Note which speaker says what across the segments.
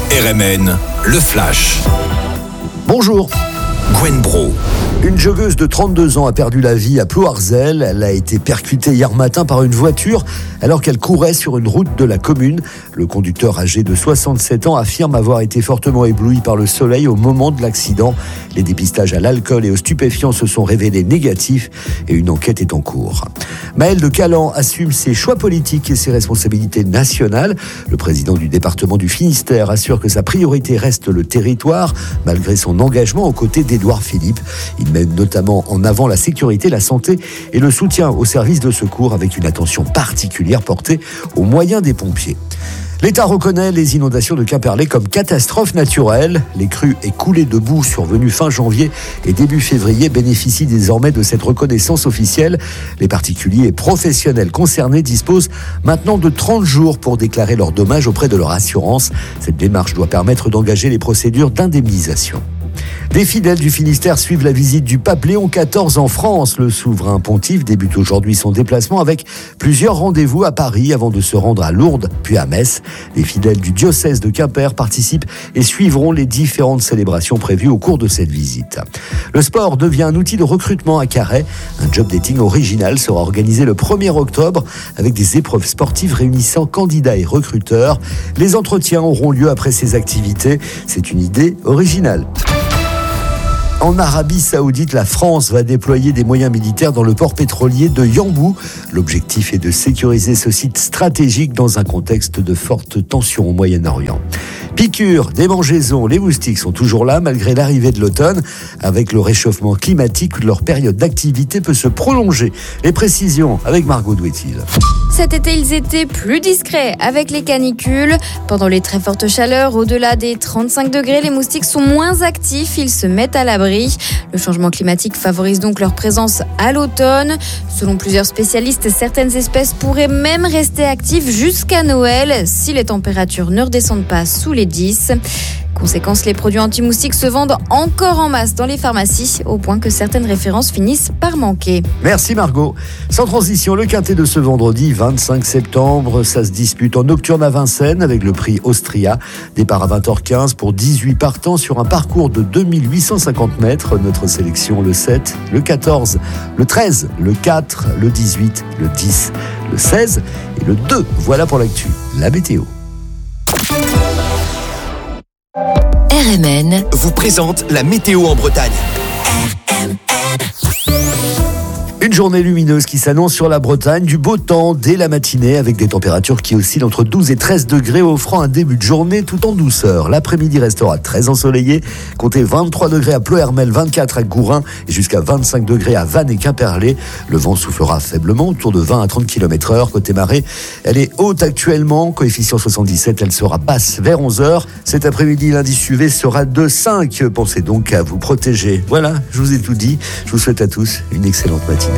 Speaker 1: RMN, le Flash.
Speaker 2: Bonjour.
Speaker 1: Gwen Bro.
Speaker 2: Une joggeuse de 32 ans a perdu la vie à Ploarzel. Elle a été percutée hier matin par une voiture alors qu'elle courait sur une route de la commune. Le conducteur âgé de 67 ans affirme avoir été fortement ébloui par le soleil au moment de l'accident. Les dépistages à l'alcool et aux stupéfiants se sont révélés négatifs et une enquête est en cours. Maël de Calan assume ses choix politiques et ses responsabilités nationales. Le président du département du Finistère assure que sa priorité reste le territoire, malgré son engagement aux côtés d'Édouard Philippe. Il met notamment en avant la sécurité, la santé et le soutien aux services de secours avec une attention particulière portée aux moyens des pompiers. L'État reconnaît les inondations de Quimperlé comme catastrophe naturelle. Les crues et coulées de boue survenues fin janvier et début février bénéficient désormais de cette reconnaissance officielle. Les particuliers et professionnels concernés disposent maintenant de 30 jours pour déclarer leurs dommages auprès de leur assurance. Cette démarche doit permettre d'engager les procédures d'indemnisation. Des fidèles du Finistère suivent la visite du pape Léon XIV en France. Le souverain pontife débute aujourd'hui son déplacement avec plusieurs rendez-vous à Paris avant de se rendre à Lourdes puis à Metz. Les fidèles du diocèse de Quimper participent et suivront les différentes célébrations prévues au cours de cette visite. Le sport devient un outil de recrutement à Carhaix. Un job dating original sera organisé le 1er octobre avec des épreuves sportives réunissant candidats et recruteurs. Les entretiens auront lieu après ces activités. C'est une idée originale. En Arabie Saoudite, la France va déployer des moyens militaires dans le port pétrolier de Yanbu. L'objectif est de sécuriser ce site stratégique dans un contexte de forte tension au Moyen-Orient. Piqûres, démangeaisons, les moustiques sont toujours là malgré l'arrivée de l'automne. Avec le réchauffement climatique, leur période d'activité peut se prolonger. Les précisions avec Margot Douetil.
Speaker 3: Cet été, ils étaient plus discrets avec les canicules. Pendant les très fortes chaleurs, au-delà des 35 degrés, les moustiques sont moins actifs. Ils se mettent à l'abri. Le changement climatique favorise donc leur présence à l'automne. Selon plusieurs spécialistes, certaines espèces pourraient même rester actives jusqu'à Noël si les températures ne redescendent pas sous les 10. Conséquence, les produits anti-moustiques se vendent encore en masse dans les pharmacies, au point que certaines références finissent par manquer.
Speaker 2: Merci Margot. Sans transition, le quintet de ce vendredi 25 septembre, ça se dispute en nocturne à Vincennes avec le prix Austria. Départ à 20h15 pour 18 partants sur un parcours de 2850 mètres. Notre sélection le 7, le 14, le 13, le 4, le 18, le 10, le 16 et le 2. Voilà pour l'actu. La météo.
Speaker 1: RMN vous présente la météo en Bretagne.
Speaker 2: Une journée lumineuse qui s'annonce sur la Bretagne, du beau temps dès la matinée avec des températures qui oscillent entre 12 et 13 degrés offrant un début de journée tout en douceur. L'après-midi restera très ensoleillé, comptez 23 degrés à Ploërmel, 24 à Gourin et jusqu'à 25 degrés à Vannes et Quimperlé. Le vent soufflera faiblement autour de 20 à 30 km/h. Côté marée, elle est haute actuellement, coefficient 77, elle sera basse vers 11h. Cet après-midi, l'indice UV sera de 5. Pensez donc à vous protéger. Voilà, je vous ai tout dit. Je vous souhaite à tous une excellente matinée.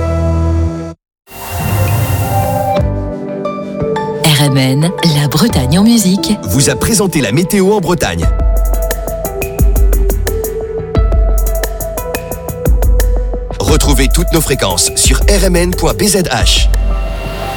Speaker 4: RMN, la Bretagne en musique,
Speaker 1: vous a présenté la météo en Bretagne. Retrouvez toutes nos fréquences sur rmn.bzh.